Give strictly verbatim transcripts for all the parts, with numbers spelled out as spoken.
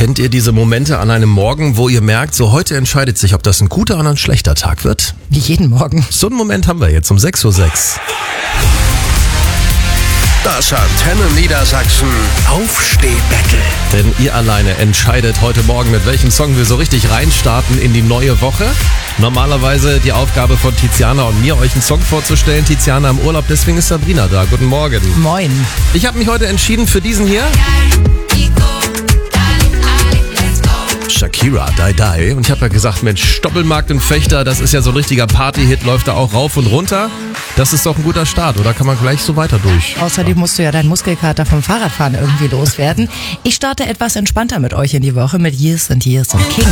Kennt ihr diese Momente an einem Morgen, wo ihr merkt, so heute entscheidet sich, ob das ein guter oder ein schlechter Tag wird? Wie jeden Morgen. So einen Moment haben wir jetzt um sechs Uhr sechs. Das Antenne Niedersachsen Aufstehbattle. Denn ihr alleine entscheidet heute Morgen, mit welchem Song wir so richtig reinstarten in die neue Woche. Normalerweise die Aufgabe von Tiziana und mir, euch einen Song vorzustellen. Tiziana im Urlaub, deswegen ist Sabrina da. Guten Morgen. Moin. Ich habe mich heute entschieden für diesen hier. Shakira, Die Die. Und ich habe ja gesagt, Mensch, Stoppelmarkt und Fechter, das ist ja so ein richtiger Party-Hit, läuft da auch rauf und runter. Das ist doch ein guter Start, oder kann man gleich so weiter durch? Außerdem musst du ja deinen Muskelkater vom Fahrradfahren irgendwie loswerden. Ich starte etwas entspannter mit euch in die Woche mit Years and Years und King.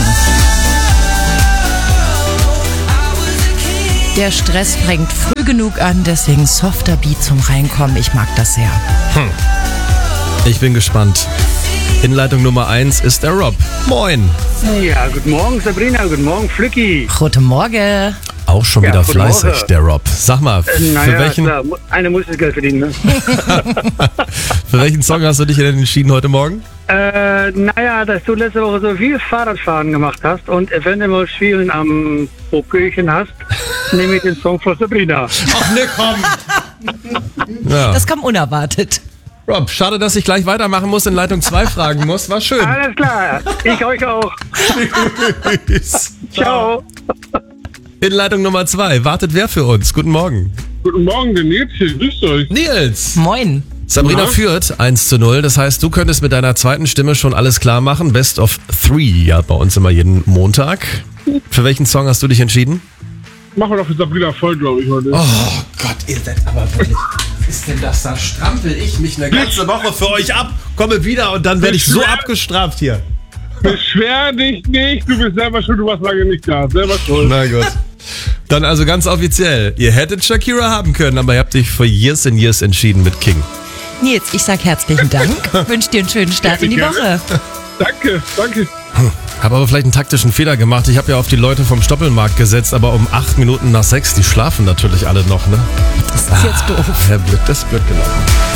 Der Stress fängt früh genug an, deswegen softer Beat zum Reinkommen. Ich mag das sehr. Hm. Ich bin gespannt. In Leitung Nummer eins ist der Rob. Moin. Ja, guten Morgen Sabrina, guten Morgen Flücki. Guten Morgen. Auch schon Ja, wieder guten fleißig, Morgen. der Rob. Sag mal, Äh, für, naja, welchen, klar, einer muss das Geld verdienen, ne? für welchen Song hast du dich denn entschieden heute Morgen? äh, naja, dass du letzte Woche so viel Fahrradfahren gemacht hast und eventuell mal Spielen am Popkirchen hast, nehme ich den Song von Sabrina. Ach ne, komm. Ja. Das kam unerwartet. Rob, schade, dass ich gleich weitermachen muss, in Leitung zwei fragen muss. War schön. Alles klar, ich euch auch. Ciao. In Leitung Nummer zwei wartet wer für uns? Guten Morgen. Guten Morgen, der Nils hier, grüßt euch. Nils. Moin. Sabrina Ja. führt eins zu null. Das heißt, du könntest mit deiner zweiten Stimme schon alles klar machen. Best of three, ja, bei uns immer jeden Montag. Für welchen Song hast du dich entschieden? Machen wir doch für Sabrina voll, glaube ich, heute. Oh Gott, ihr seid aber wirklich... Was ist denn das? Da strampel ich mich eine ganze Woche für euch ab, komme wieder und dann werde ich so abgestraft hier. Beschwer dich nicht, du bist selber schuld, du warst lange nicht da. Selber schuld. Na gut. Dann also ganz offiziell. Ihr hättet Shakira haben können, aber ihr habt euch für Years and Years entschieden mit King. Nils, ich sag herzlichen Dank. Wünsche dir einen schönen Start in die Gerne. Woche. Danke, danke. Habe aber vielleicht einen taktischen Fehler gemacht. Ich habe ja auf die Leute vom Stoppelmarkt gesetzt, aber um acht Minuten nach sechs, die schlafen natürlich alle noch, ne? Das ist jetzt doof. Ja, blöd, das ist blöd gelaufen.